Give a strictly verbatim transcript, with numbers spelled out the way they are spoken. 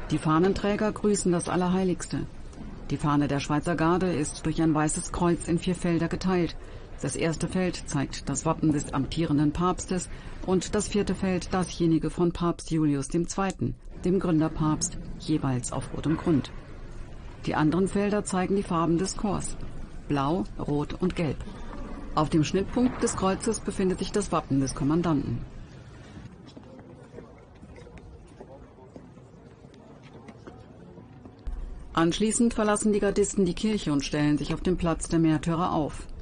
Die Fahnenträger grüßen das Allerheiligste. Die Fahne der Schweizer Garde ist durch ein weißes Kreuz in vier Felder geteilt. Das erste Feld zeigt das Wappen des amtierenden Papstes und das vierte Feld dasjenige von Papst Julius der Zweite., dem Gründerpapst, jeweils auf rotem Grund. Die anderen Felder zeigen die Farben des Korps: Blau, Rot und Gelb. Auf dem Schnittpunkt des Kreuzes befindet sich das Wappen des Kommandanten. Anschließend verlassen die Gardisten die Kirche und stellen sich auf dem Platz der Märtyrer auf.